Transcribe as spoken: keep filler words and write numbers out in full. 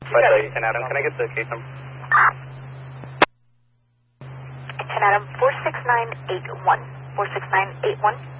Five thirty, ten Adam. Can I get the case number? ten Adam, four six nine eight one. four six nine eight one.